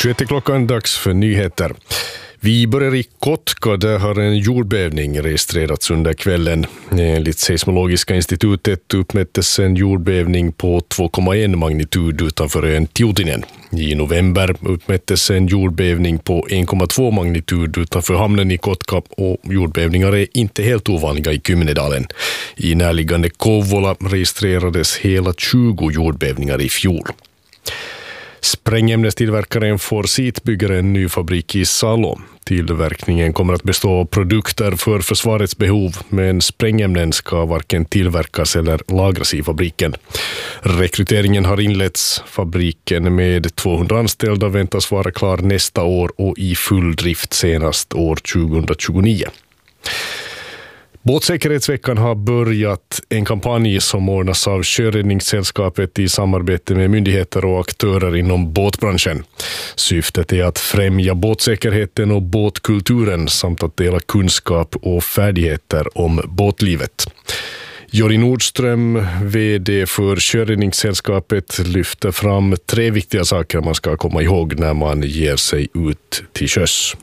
21 klockan, dags för nyheter. Vi börjar i Kotka, där har en jordbävning registrerats under kvällen. Enligt Seismologiska institutet uppmättes en jordbävning på 2,1 magnitud utanför ön Tiutinen. I november uppmättes en jordbävning på 1,2 magnitud utanför hamnen i Kotka, och jordbävningar är inte helt ovanliga i Kymmenedalen. I närliggande Kouvola registrerades hela 20 jordbävningar i fjol. Sprängämnestillverkaren Forsit bygger en ny fabrik i Salo. Tillverkningen kommer att bestå av produkter för försvarets behov, men sprängämnen ska varken tillverkas eller lagras i fabriken. Rekryteringen har inletts. Fabriken med 200 anställda väntas vara klar nästa år och i full drift senast år 2029. Båtsäkerhetsveckan har börjat, en kampanj som ordnas av Sjöräddningssällskapet i samarbete med myndigheter och aktörer inom båtbranschen. Syftet är att främja båtsäkerheten och båtkulturen samt att dela kunskap och färdigheter om båtlivet. Jori Nordström, vd för Sjöräddningssällskapet, lyfter fram 3 viktiga saker man ska komma ihåg när man ger sig ut till sjöss.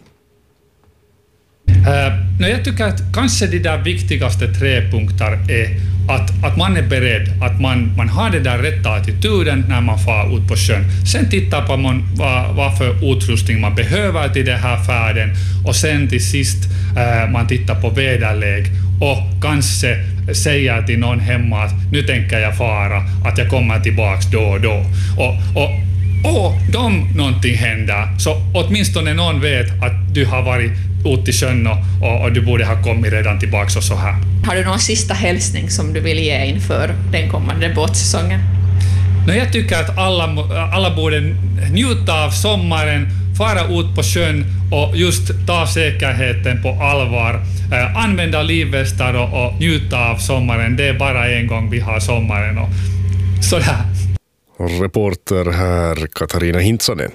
Jag tycker att kanske de där viktigaste 3 punkter är att man är beredd, att man har den där rätta attityden när man far ut på sjön. Sen tittar på vad för utrustning man behöver till den här färden, och sen till sist man tittar på väderläge och kanske säger till någon hemma att nu tänker jag fara, att jag kommer tillbaks då och då. Och om någonting händer så åtminstone någon vet att du har varit ut i sjön och du borde ha kommit redan tillbaks och så här. Har du någon sista hälsning som du vill ge inför den kommande båtsäsongen? Jag tycker att alla borde njuta av sommaren, fara ut på sjön och just ta säkerheten på allvar. Använda livvästar och njuta av sommaren. Det är bara en gång vi har sommaren och sådär. Reporter här Katarina Hintsanen.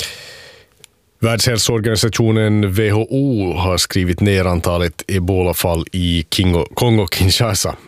Världshälsoorganisationen WHO har skrivit ner antalet ebolafall i Kongo-Kinshasa.